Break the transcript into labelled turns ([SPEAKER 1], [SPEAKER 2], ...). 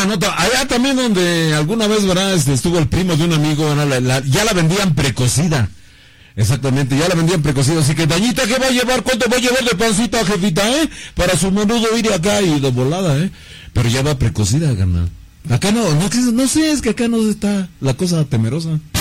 [SPEAKER 1] nota. Allá también donde alguna vez, ¿verdad? Estuvo el primo de un amigo, ¿verdad? Ya la vendían precocida. Exactamente, ya la vendían precocida. Así que, Dañita, ¿qué va a llevar? ¿Cuánto va a llevar de pancita, jefita, para su menudo ir acá y de volada, Pero ya va precocida, carnal. Acá no sé, es que acá no está la cosa temerosa.